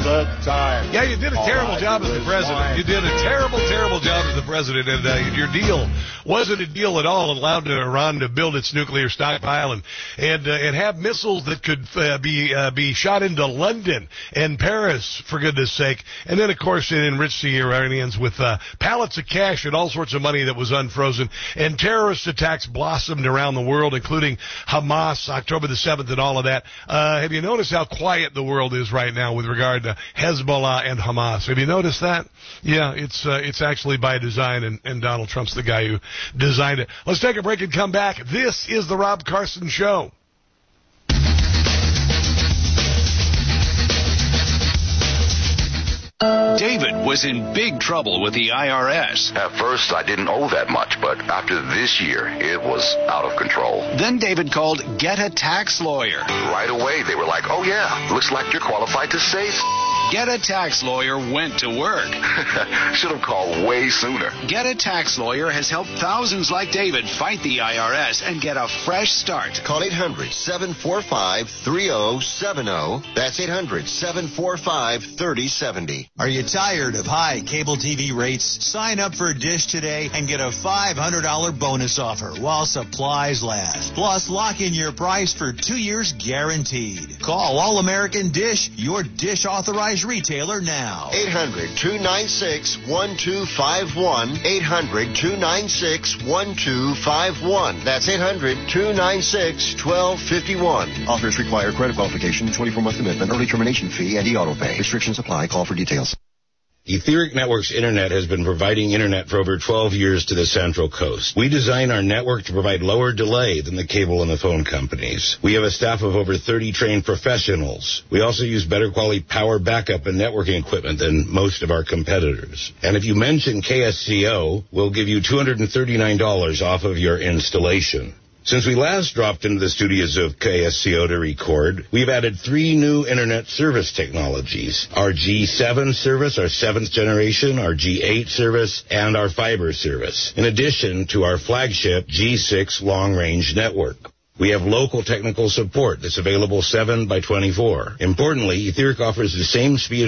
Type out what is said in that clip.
the time. Yeah, you did a terrible job as the president. You did a terrible job as the president, and your deal wasn't a deal at all. Allowed Iran to build its nuclear stockpile and have missiles that could be shot into London and Paris, for goodness sake. And then, of course, it enriched the Iranians with pallets of cash and all sorts of money that was unfrozen. And terrorist attacks blossomed around the world, including Hamas, October the 7th, and all of that. Have you noticed how quiet the world is right now with regard to Hezbollah and Hamas? Have you noticed that? Yeah, it's actually by design, and Donald Trump's the guy who designed it. Let's take a break and come back. This is the Rob Carson Show. David was in big trouble with the IRS. At first, I didn't owe that much, but after this year, it was out of control. Then David called Get a Tax Lawyer. Right away, they were like, oh yeah, looks like you're qualified to say Get a Tax Lawyer went to work. Should have called way sooner. Get a Tax Lawyer has helped thousands like David fight the IRS and get a fresh start. Call 800-745-3070. That's 800-745-3070. Are you tired of high cable TV rates? Sign up for Dish today and get a $500 bonus offer while supplies last. Plus, lock in your price for 2 years guaranteed. Call All American Dish, your Dish authorized retailer now. 800-296-1251. 800-296-1251. That's 800-296-1251. Offers require credit qualification, 24-month commitment, early termination fee, and e-auto pay. Restrictions apply. Call for details. Etheric Networks Internet has been providing Internet for over 12 years to the Central Coast. We design our network to provide lower delay than the cable and the phone companies. We have a staff of over 30 trained professionals. We also use better quality power backup and networking equipment than most of our competitors. And if you mention KSCO, we'll give you $239 off of your installation. Since we last dropped into the studios of KSCO to record, we've added 3 new Internet service technologies. Our G7 service, our 7th generation, our G8 service, and our fiber service, in addition to our flagship G6 long-range network. We have local technical support that's available 7 by 24. Importantly, Etheric offers the same speed